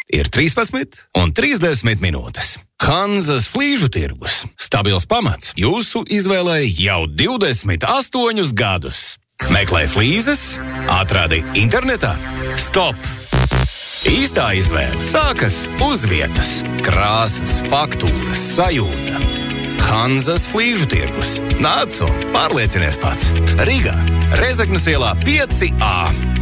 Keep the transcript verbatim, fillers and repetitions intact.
ir trīspadsmit un trīsdesmit minūtes. Hanzas flīžu tirgus. Stabils pamats jūsu izvēlei jau divdesmit astoņus gadus. Meklē flīzes, atradi internetā. Stop! Īstā izvēle sākas uz vietas. Krāsas, faktūras, sajūta. Hanzas flīžu tirgus. Nāc un pārliecinies pats. Rīgā, Rezeknes ielā pieci A.